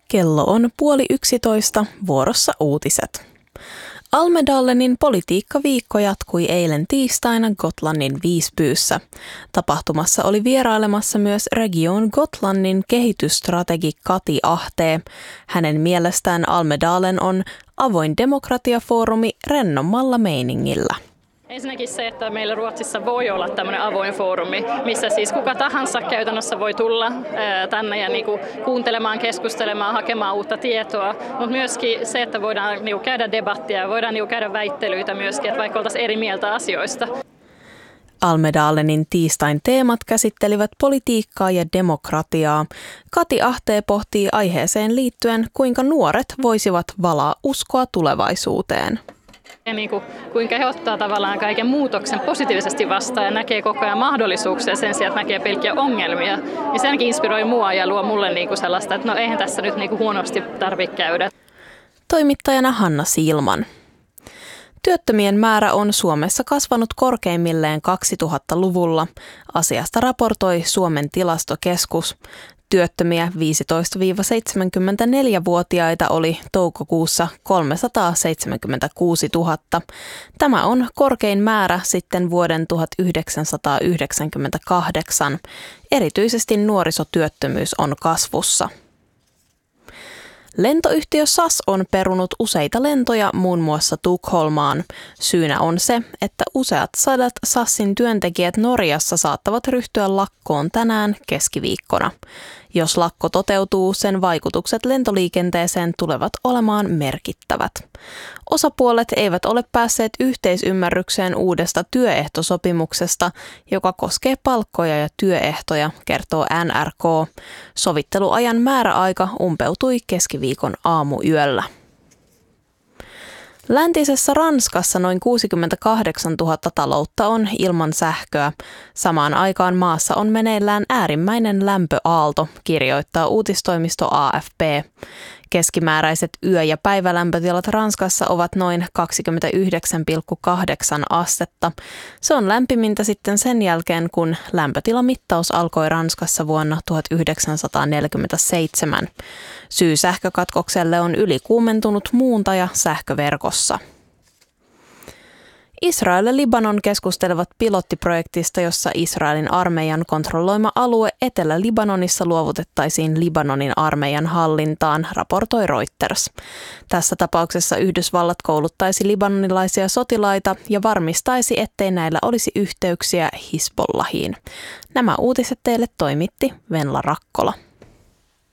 Kello on 10:30, vuorossa uutiset. Almedalenin politiikkaviikko jatkui eilen tiistaina Gotlannin Visbyssä. Tapahtumassa oli vierailemassa myös Region Gotlannin kehitysstrategi Kati Ahte. Hänen mielestään Almedalen on avoin demokratiafoorumi rennommalla meiningillä. Ensinnäkin se, että meillä Ruotsissa voi olla tämmöinen avoin foorumi, missä siis kuka tahansa käytännössä voi tulla tänne ja kuuntelemaan, keskustelemaan, hakemaan uutta tietoa, mutta myöskin se, että voidaan käydä debattia, voidaan käydä väittelyitä myöskin, että vaikka oltaisiin eri mieltä asioista. Almedalenin tiistain teemat käsittelivät politiikkaa ja demokratiaa. Kati Ahte pohtii aiheeseen liittyen, kuinka nuoret voisivat valaa uskoa tulevaisuuteen. Ja kuinka he ottaa tavallaan kaiken muutoksen positiivisesti vastaan ja näkee koko ajan mahdollisuuksia sen sijaan, että näkee pelkkiä ongelmia. Ja se ainakin inspiroi mua ja luo mulle sellaista, että no eihän tässä nyt huonosti tarvitse käydä. Toimittajana Hanna Siilman. Työttömien määrä on Suomessa kasvanut korkeimmilleen 2000-luvulla. Asiasta raportoi Suomen tilastokeskus. Työttömiä 15–74-vuotiaita oli toukokuussa 376 000. Tämä on korkein määrä sitten vuoden 1998. Erityisesti nuorisotyöttömyys on kasvussa. Lentoyhtiö SAS on perunut useita lentoja muun muassa Tukholmaan. Syynä on se, että useat sadat SASin työntekijät Norjassa saattavat ryhtyä lakkoon tänään keskiviikkona. Jos lakko toteutuu, sen vaikutukset lentoliikenteeseen tulevat olemaan merkittävät. Osapuolet eivät ole päässeet yhteisymmärrykseen uudesta työehtosopimuksesta, joka koskee palkkoja ja työehtoja, kertoo NRK. Sovitteluajan määräaika umpeutui keskiviikon aamuyöllä. Läntisessä Ranskassa noin 68 000 taloutta on ilman sähköä. Samaan aikaan maassa on meneillään äärimmäinen lämpöaalto, kirjoittaa uutistoimisto AFP. Keskimääräiset yö- ja päivälämpötilat Ranskassa ovat noin 29,8 astetta. Se on lämpimintä sitten sen jälkeen, kun lämpötilamittaus alkoi Ranskassa vuonna 1947. Syy sähkökatkokselle on ylikuumentunut muuntaja sähköverkossa. Israel ja Libanon keskustelevat pilottiprojektista, jossa Israelin armeijan kontrolloima alue Etelä-Libanonissa luovutettaisiin Libanonin armeijan hallintaan, raportoi Reuters. Tässä tapauksessa Yhdysvallat kouluttaisi libanonilaisia sotilaita ja varmistaisi, ettei näillä olisi yhteyksiä Hizbollahiin. Nämä uutiset teille toimitti Venla Rakkola.